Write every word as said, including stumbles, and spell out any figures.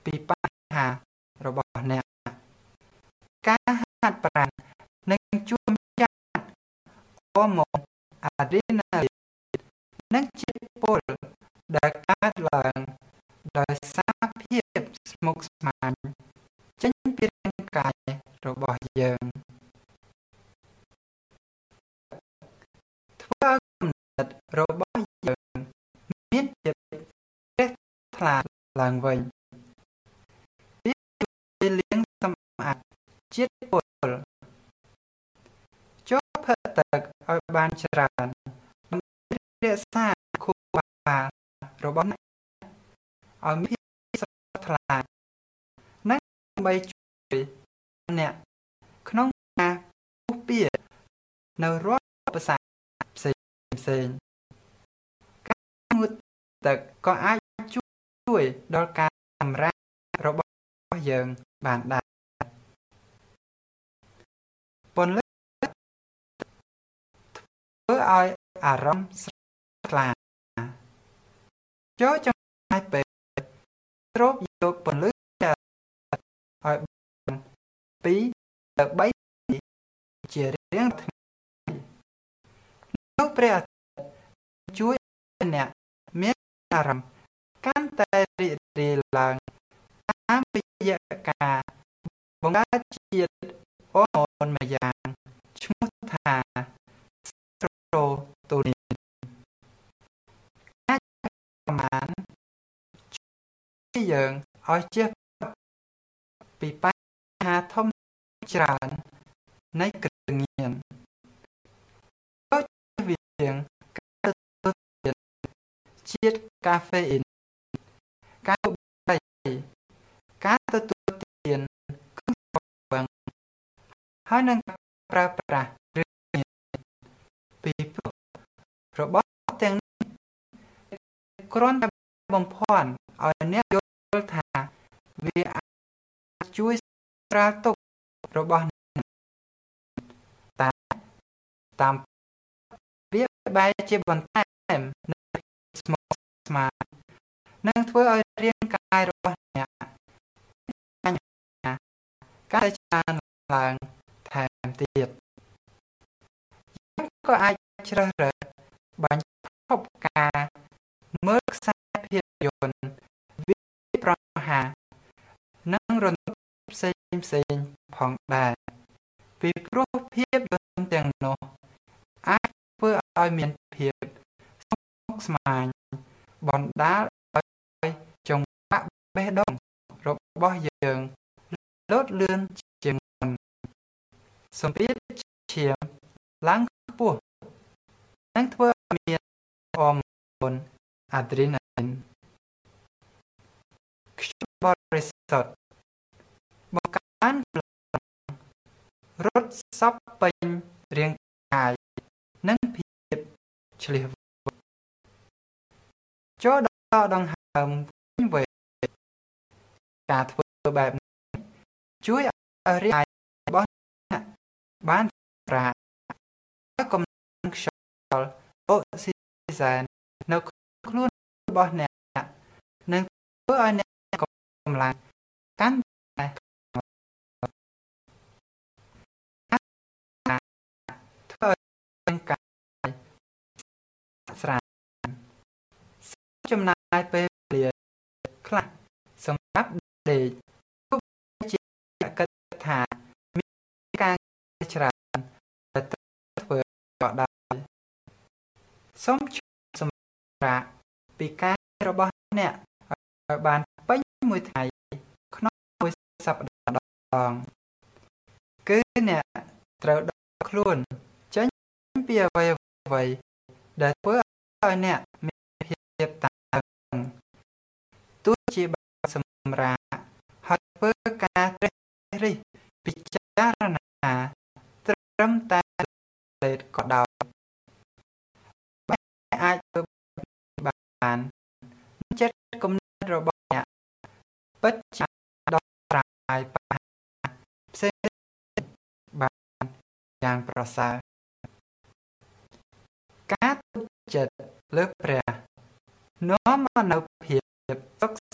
ពីបញ្ហារបស់អ្នកការហាត់ប្រាណនឹងជួយចាត់ហូម៉ូនអាឌ្រីណាលីននិងជាតិពុលដែលកើតឡើងដោយសារភាពស្មុគស្មាញចេញពីរាងកាយរបស់យើងធ្វើឲ្យគំនិតរបស់យើងមានភាពជ្រះថ្លាឡើងវិញវាជួយលាងសម្អាតជាតិពុលចូលផឹកទឹកឲ្យបានច្រើនដើម្បីរក្សាខួរក្បាលរបស់អ្នកឲ្យមានភាពស្រស់ថ្លានិងដើម្បីជួយអ្នកក្នុងការពុះពៀនៅរាល់ឧបសគ្គផ្សេងផ្សេងការងូតទឹកក៏អាចជួយដល់ការសម្រាករបស់យើងបានដែរពន្លឺធ្វើឲ្យអារម្មណ៍ស្រស់ថ្លាចូលចំណាយពេលស្រូបយកពន្លឺឲ្យបានពីរទៅបីជារៀងថ្ងៃនោះព្រះអាទិត្យជួយឲ្យអ្នកមានអារម្មណ៍កាន់តែរីករាយឡើងតាមរយៈការបង្កើតជាតិហូម៉ូនមួយយ៉ាងឈ្មោះថាសេរ៉ូតូនីនអាចប្រមាណជួយយើងឲ្យជៀសពីបញ្ហាធំច្រើននៃគ្រឿងញៀនដូចជាវាងការទទួលទានជាតិកាហ្វេអ៊ីនការបាយការទទួលទានគ្រឿងស្រវឹងហើយនឹងប្រើប្រាស់គ្រឿងញៀនពីព្រោះរបស់ទាំងនេះគ្រាន់តែបំភាន់ឲ្យអ្នកយល់ថាវាអាចជួយស្រាលទុក្ខរបស់អ្នកតែតាមវាបែរជាបន្ថែមនៅស្មុគស្មាញនឹងធ្វើឲ្យរាងកាយរបស់អ្នកបញ្ហាការច្រើនឡើងថែមទៀតយើងក៏អាចជ្រើសរើសបញ្ឈប់ការមើលខ្សែភាពយន្តវាប្រហារនិងរន្ធត់ផ្សេងផ្សេងផងដែរពីព្រោះភាពយន្តទាំងនោះអាចធ្វើឲ្យមានភាពស្មុគស្មាញបណ្ដាលឲ្យចង្វាក់បេះដូងរបស់យើងលោតលឿនជាងមុនសម្ពាធឈាមឡើងខ្ពស់និងធ្វើឲ្យមានហូម៉ូនអាឌ្រីណាលីនខ្យល់បរិសុទ្ធបង្កើនកម្លាំងរត់សពពេញរាងកាយនិងភាពឆ្លៀសវៃចូលដល់ដង្ហើមវិញវែងការធ្វើបែបនេះជួយឲ្យរាងកាយរបស់អ្នកបានសម្រាកឲ្យកម្លាំងខ្យល់អុកស៊ីសែននៅខ្លួនរបស់អ្នកនឹងធ្វើឲ្យអ្នកកម្លាំងកាន់តែធ្វើឲ្យរាងកាយស្រាលចំណាយពេលវេលាខ្លះសម្រាប់ដេកទោះជាគិតថាមានការច្រើនតែត្រូវធ្វើក៏ដោយសូមសម្រាប់ពីការរបស់អ្នកឲ្យបានពេញមួយថ្ងៃក្នុងមួយសប្តាហ៍ដងគឺអ្នកត្រូវដកខ្លួនចេញពីអ្វីអ្វីដែលធ្វើឲ្យអ្នកមានភាពតានតឹងទោះជាបានសម្រាកហើយធ្វើការត្រេះរិះពិចារណាត្រឹមតែលេតក៏ដោយអាចធ្វើបានចិត្តគំនិតរបស់អ្នកពិតជាដោះស្រាយបញ្ហាផ្សេងបានយ៉ាងប្រសើរការទុកចិត្តលើព្រះនាំមកនូវភាពសុខ